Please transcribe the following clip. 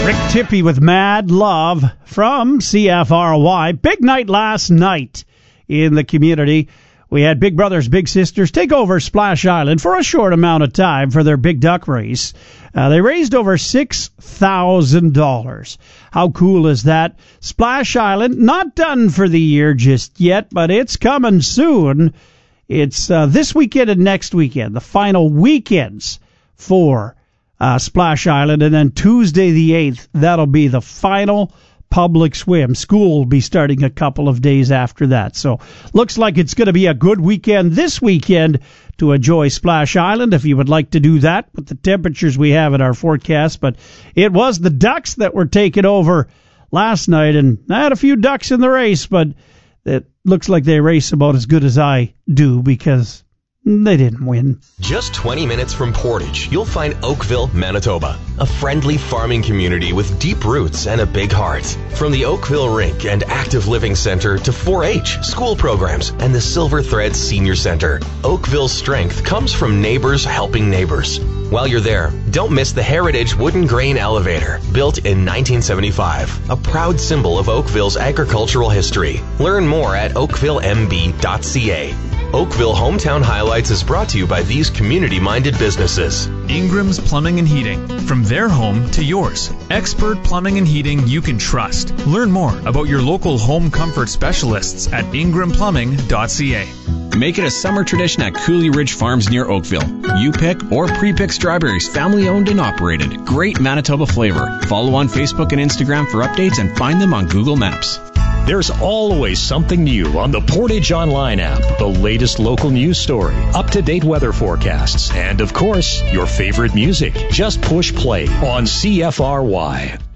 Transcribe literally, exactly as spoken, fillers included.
Rick Tippy with Mad Love from C F R Y. Big night last night in the community. We had Big Brothers Big Sisters take over Splash Island for a short amount of time for their big duck race. Uh, they raised over six thousand dollars. How cool is that? Splash Island, not done for the year just yet, but it's coming soon. It's uh, this weekend and next weekend, the final weekends for uh, Splash Island. And then Tuesday the eighth, that'll be the final public swim. School will be starting a couple of days after that. So looks like it's going to be a good weekend this weekend to enjoy Splash Island if you would like to do that with the temperatures we have in our forecast. But it was the Ducks that were taking over last night, and I had a few Ducks in the race, but it looks like they race about as good as I do because they didn't win. Just twenty minutes from Portage, you'll find Oakville, Manitoba, a friendly farming community with deep roots and a big heart. From the Oakville Rink and Active Living Center to four H, school programs, and the Silver Thread Senior Center, Oakville's strength comes from neighbors helping neighbors. While you're there, don't miss the Heritage Wooden Grain Elevator, built in nineteen seventy-five, a proud symbol of Oakville's agricultural history. Learn more at oakville m b dot c a. Oakville Hometown Highlights is brought to you by these community-minded businesses. Ingram's Plumbing and Heating. From their home to yours. Expert plumbing and heating you can trust. Learn more about your local home comfort specialists at ingram plumbing dot c a. Make it a summer tradition at Cooley Ridge Farms near Oakville. You pick or pre-pick strawberries, family owned and operated. Great Manitoba flavor. Follow on Facebook and Instagram for updates and find them on Google Maps. There's always something new on the Portage Online app. The latest local news story, up-to-date weather forecasts, and of course, your favorite music. Just push play on C F R Y.